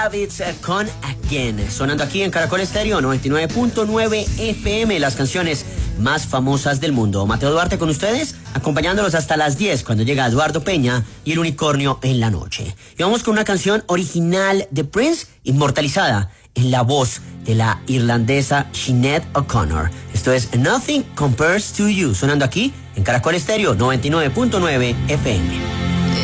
Habits con Again, sonando aquí en Caracol Estéreo 99.9 FM, las canciones más famosas del mundo. Mateo Duarte con ustedes, acompañándolos hasta las 10 cuando llega Eduardo Peña y el unicornio en la noche. Y vamos con una canción original de Prince, inmortalizada en la voz de la irlandesa Sinead O'Connor. Esto es Nothing Compares to You, sonando aquí en Caracol Estéreo 99.9 FM.